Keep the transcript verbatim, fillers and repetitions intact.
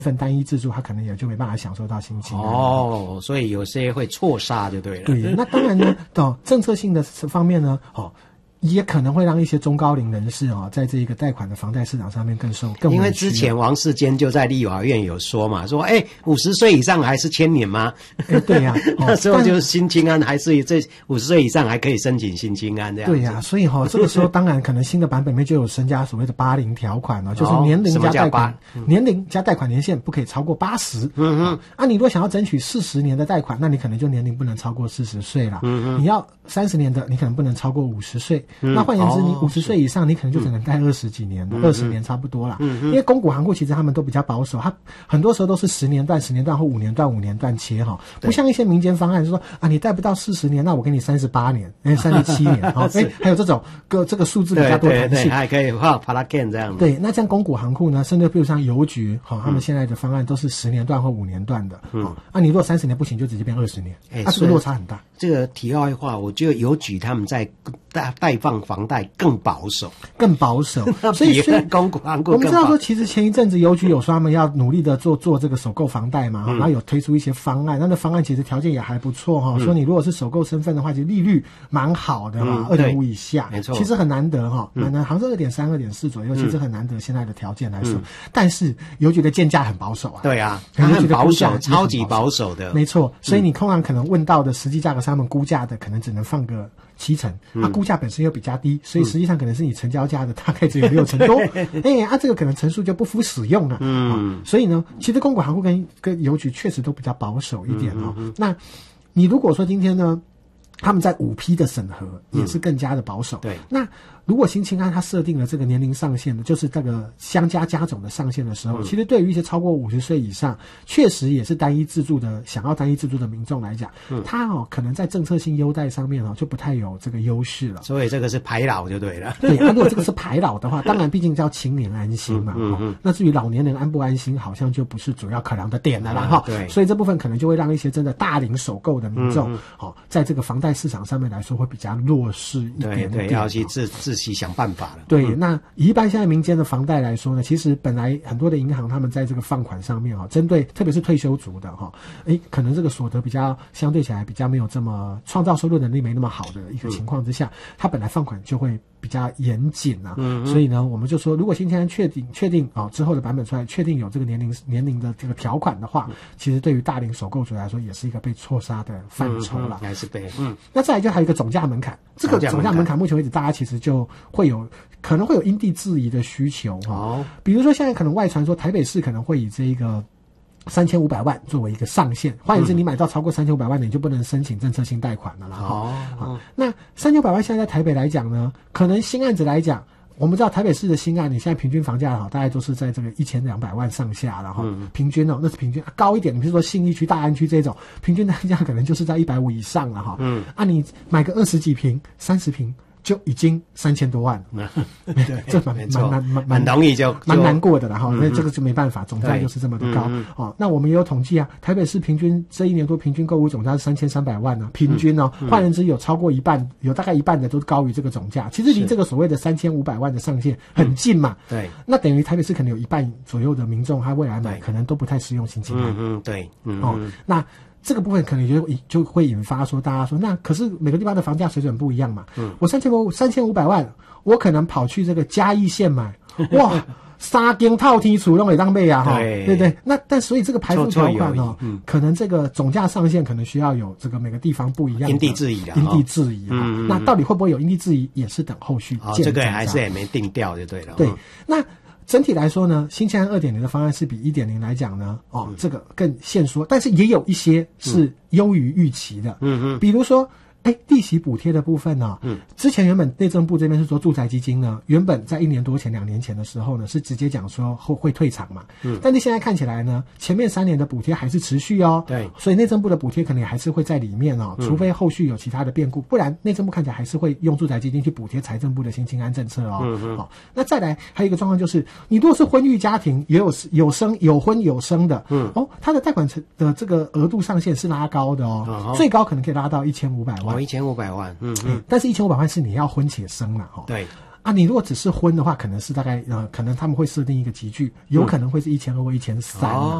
份单一自住，他可能也就没办法享受到新青安哦，所以有些会错杀就对了。 对，那当然呢，哦，政策性的方面呢，哦。也可能会让一些中高龄人士哦，在这个贷款的房贷市场上面更受更。 因为之前王世坚就在立法院有说嘛，说哎，五十岁以上还是千年吗？ 哎，对呀、啊，哦、 那时候就是新青安还是这五十岁以上还可以申请新青安这样子。 对呀、啊，所以哈、哦，这个时候当然可能新的版本里面就有增加所谓的八零条款了、哦，就是年龄加贷款，嗯、年龄加贷款年限不可以超过八十。嗯哼，啊，你如果想要争取四十年的贷款，那你可能就年龄不能超过四十岁了。嗯哼，你要三十年的，你可能不能超过五十岁。嗯、那换言之，你五十岁以上，你可能就只能贷二十几年，二十、嗯、年差不多啦。嗯、因为公股行库其实他们都比较保守，它很多时候都是十年段、十年段或五年段、五年段切哈，不像一些民间方案说啊，你贷不到四十年，那我给你三十八年，哎，三十七年哈，哎，还有这种个这个数字比较多弹性， 对对对，还可以画 p a r a g a n 这样。 对，那像公股行库呢，甚至比如像邮局哈、哦，他们现在的方案都是十年段或五年段的。嗯，哦、啊，你如果三十年不行，就直接变二十年，哎，它、啊、这个落差很大。 这个题外话，我觉得邮局他们在贷贷放房贷更保守。 更保守，所以所以公股行库我们知道说，其实前一阵子邮局有说他们要努力的做做这个首购房贷嘛，嗯、然后有推出一些方案，那那方案其实条件也还不错哈、嗯。说你如果是首购身份的话，其实利率蛮好的哈，二点五以下， 没错， 其实很难得哈，蛮难，好像是二点三、二点四左右，其实很难得现在的条件来说。嗯、但是邮局的建价很保守啊， 对啊，很保守，超级保守的， 没错。所以你通常可能问到的实际价格是他们估价的，可能只能放个七成，它、啊、估价本身又比较低，所以实际上可能是你成交价的大概只有六成多，哎、欸，啊，这个可能成数就不敷使用了，嗯、啊，所以呢，其实公股行库跟跟邮局确实都比较保守一点哦。嗯嗯、那你如果说今天呢，他们在五批的审核也是更加的保守，嗯、对，那。如果新青安它设定了这个年龄上限的，就是这个相加加总的上限的时候，嗯、其实对于一些超过五十岁以上，确实也是单一自住的想要单一自住的民众来讲，嗯、他哦可能在政策性优待上面哦就不太有这个优势了。 所以这个是排老就对了。 对，那、啊、如果这个是排老的话，当然毕竟叫青年安心嘛，嗯嗯嗯、那至于老年人安不安心，好像就不是主要考量的点了啦哈、嗯。对，所以这部分可能就会让一些真的大龄首购的民众，嗯嗯哦，在这个房贷市场上面来说会比较弱势一点点。 对对，要去自自己想办法了。 对，那一般现在民间的房贷来说呢，其实本来很多的银行他们在这个放款上面哈，针对特别是退休族的哈，诶，可能这个所得比较相对起来比较没有这么创造收入能力没那么好的一个情况之下，嗯、他本来放款就会比较严谨啊，嗯、所以呢，我们就说，如果新青安确定确定啊、哦、之后的版本出来，确定有这个年龄年龄的这个条款的话，嗯、其实对于大龄首购族来说，也是一个被错杀的范畴了， 还、嗯嗯、是被嗯。 那再来就还有一个总价门槛，这个总价门槛目前为止大家其实就会有。可能会有因地制宜的需求哈，哦、比如说现在可能外传说台北市可能会以这一个三千五百万作为一个上限，换言之，你买到超过三千五百万的，你就不能申请政策性贷款了啦。哦，哦那三千五百万现在在台北来讲呢，可能新案子来讲。我们知道台北市的新案，你现在平均房价好，大概都是在这个一千两百万上下了哈。嗯、平均哦，那是平均、啊、高一点，你比如说信义区、大安区这种，平均单价可能就是在一百五以上了哈。嗯，啊，你买个二十几平、三十平。就已经三千多万了， 对， 这蛮蛮蛮蛮容易就蛮难过的了哈，所以这个就没办法，总价就是这么的高哦。那我们也有统计啊，台北市平均这一年多平均购物总价是三千三百万呢、啊，平均哦，换言之有超过一半，有大概一半的都是高于这个总价，其实离这个所谓的三千五百万的上限很近嘛。对，那等于台北市可能有一半左右的民众，他未来买可能都不太适用新青安。 嗯嗯，对，嗯哦，那。这个部分可能就就会引发说，大家说，那可是每个地方的房价水准不一样嘛。嗯，我三千五三千五百万，我可能跑去这个嘉义县买，哇，三间套梯厝拢会当买啊，哈，对对对。那但所以这个排除条款哦，嗯、可能这个总价上限可能需要有这个每个地方不一样的因地制宜啊， 因地制宜啊。嗯、那到底会不会有因地制宜，也是等后续见。 哦，这个还是也没定调就对了。 对，那。整体来说呢，新青安 二点零 的方案是比 一点零 来讲呢，哦，嗯、这个更限缩，但是也有一些是优于预期的。嗯嗯，比如说，哎，利息补贴的部分呢、啊，嗯，之前原本内政部这边是说住宅基金呢，原本在一年多前、两年前的时候呢，是直接讲说会会退场嘛，嗯，但是现在看起来呢，前面三年的补贴还是持续哦，对，所以内政部的补贴可能也还是会在里面哦，嗯、除非后续有其他的变故，不然内政部看起来还是会用住宅基金去补贴财政部的新青安政策哦，嗯嗯，好、哦，那再来还有一个状况就是，你如果是婚育家庭，也有有生有婚有生的，嗯，哦，他的贷款的这个额度上限是拉高的哦，哦最高可能可以拉到一千五百万。 哦，一千五百万，嗯嗯，但是一千五百万是你要婚且生了哈。对啊，你如果只是婚的话，可能是大概呃，可能他们会设定一个级距，有可能会是一千二或一千三。